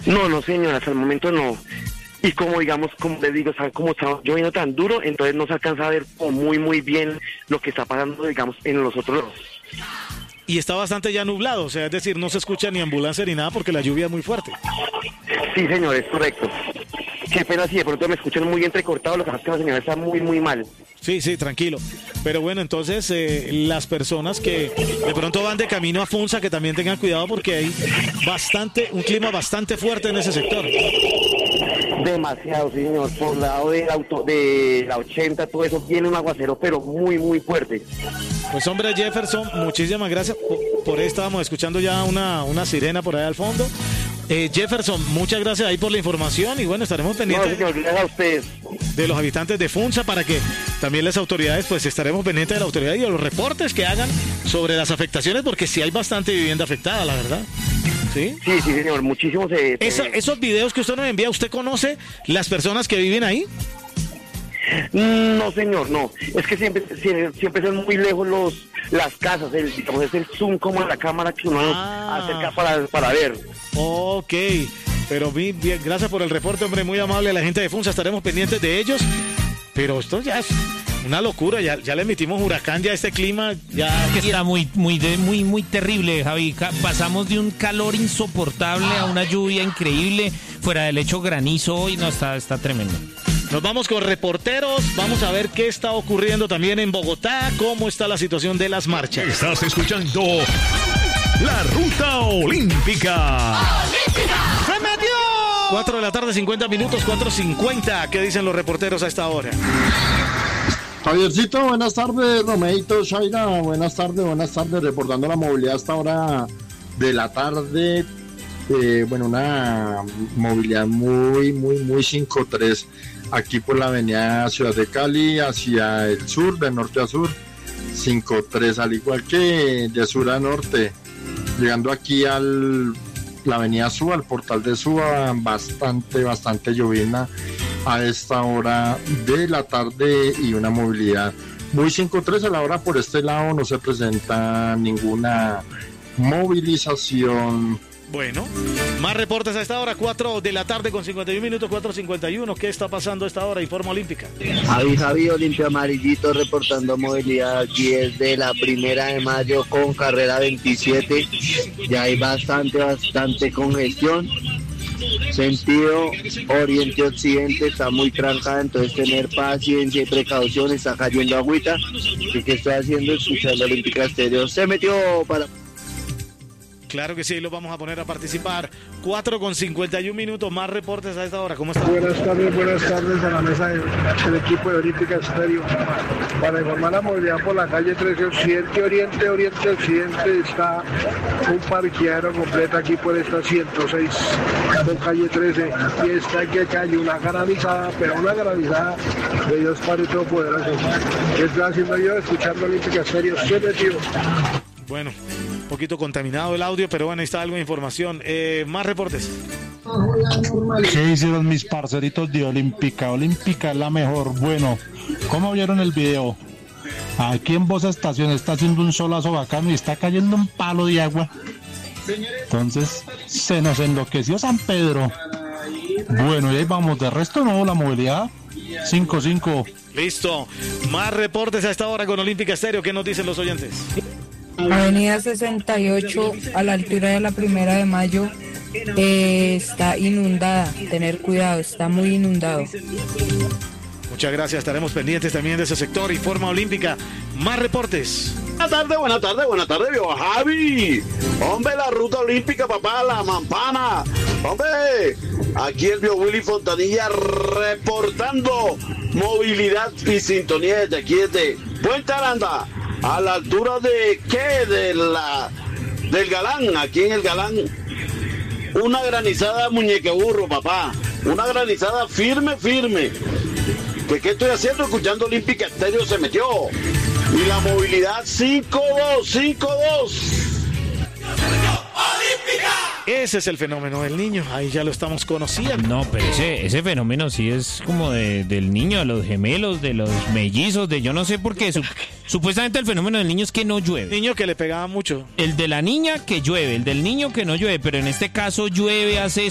No, no señor, hasta el momento no. Y como digamos, como les digo, como está lloviendo tan duro, entonces no se alcanza a ver como muy bien lo que está pasando, digamos, en los otros lados. Y está bastante ya nublado, o sea, es decir, no se escucha ni ambulancia ni nada porque la lluvia es muy fuerte. Sí señor, es correcto. Qué pena si de pronto me escuchan muy entrecortado, lo que pasa es que la señal está muy mal. Sí, tranquilo. Pero bueno, entonces las personas que de pronto van de camino a Funza, que también tengan cuidado porque hay un clima bastante fuerte en ese sector. Demasiado, señor. Por el lado de la 80, todo eso viene un aguacero, pero muy fuerte. Pues hombre, Jefferson, muchísimas gracias. Por ahí estábamos escuchando ya una sirena por ahí al fondo. Jefferson, muchas gracias ahí por la información y bueno, estaremos pendientes. No, señor, gracias a ustedes. De los habitantes de Funza para que también las autoridades, pues estaremos pendientes de la autoridad y de los reportes que hagan sobre las afectaciones, porque sí hay bastante vivienda afectada, la verdad. ¿Sí? Sí, señor, muchísimos. Esos videos que usted nos envía, ¿usted conoce las personas que viven ahí? No, señor, no. Es que siempre son muy lejos las casas, digamos, es el zoom como en la cámara que uno acerca para ver. Ok, pero bien, gracias por el reporte, hombre, muy amable a la gente de Funza, estaremos pendientes de ellos, pero esto ya es una locura, ya le emitimos huracán, ya este clima ya... Que está muy terrible, Javi. Pasamos de un calor insoportable a una lluvia increíble, fuera del hecho granizo hoy, no, está tremendo. Nos vamos con reporteros, vamos a ver qué está ocurriendo también en Bogotá, cómo está la situación de las marchas. Estás escuchando La Ruta Olímpica. ¡Se metió! 4 de la tarde, 50 minutos, 4:50. ¿Qué dicen los reporteros a esta hora? Javiercito, buenas tardes. Romeito, Shaira, buenas tardes. Reportando la movilidad a esta hora de la tarde. Una movilidad muy 5-3 aquí por la avenida Ciudad de Cali hacia el sur, de norte a sur, 5-3, al igual que de sur a norte, llegando aquí a la avenida Suba, al portal de Suba, bastante llovizna a esta hora de la tarde y una movilidad muy 5-3. A la hora por este lado no se presenta ninguna movilización. Bueno, más reportes a esta hora, 4 de la tarde con 51 minutos, 4:51. ¿Qué está pasando a esta hora? Informa Olímpica. Javi, Olimpia Amarillito reportando movilidad aquí desde la 1 de mayo con carrera 27. Ya hay bastante congestión. Sentido oriente-occidente está muy trancada, entonces tener paciencia y precaución, está cayendo agüita. ¿Y qué estoy haciendo? Escuchando Olímpica Estéreo. Se metió para... Claro que sí, lo vamos a poner a participar. 4:51 minutos, más reportes a esta hora. ¿Cómo está? Buenas tardes a la mesa del equipo de Olímpica Estéreo. Para informar la movilidad por la calle 13 Occidente, Oriente, está un parqueadero completo aquí por esta 106 con calle 13. Y está que cae una granizada, pero una granizada de Dios Padre Todopoderoso. ¿Qué estoy haciendo yo? Escuchando Olímpica Estéreo. Se metió. Bueno, un poquito contaminado el audio, pero bueno, ahí está algo de información. Más reportes. ¿Qué hicieron mis parceritos de Olímpica? Olímpica es la mejor. Bueno, ¿cómo vieron el video? Aquí en Bosa Estación está haciendo un solazo bacano y está cayendo un palo de agua. Entonces, se nos enloqueció San Pedro. Bueno, y ahí vamos. De resto, no, la movilidad 5-5. Listo. Más reportes a esta hora con Olímpica Estéreo. ¿Qué nos dicen los oyentes? Avenida 68 a la altura de la 1 de mayo está inundada, tener cuidado, está muy inundado. Muchas gracias, estaremos pendientes también de ese sector. Informa Olímpica, más reportes. Buenas tardes, viejo Javi. Hombre, la Ruta Olímpica, papá, la mampana. Hombre, aquí el viejo Willy Fontanilla reportando movilidad y sintonía desde aquí, desde Puente Aranda. A la altura de ¿qué? Del Galán, aquí en el Galán. Una granizada muñequeburro, papá. Una granizada firme. ¿Qué estoy haciendo? Escuchando Olímpica Estéreo, se metió. Y la movilidad 5-2. Ese es el fenómeno del niño, ahí ya lo estamos conociendo. No, pero ese fenómeno sí es como del niño, de los gemelos, de los mellizos, de yo no sé por qué. Supuestamente el fenómeno del niño es que no llueve. Niño que le pegaba mucho. El de la niña que llueve, el del niño que no llueve, pero en este caso llueve, hace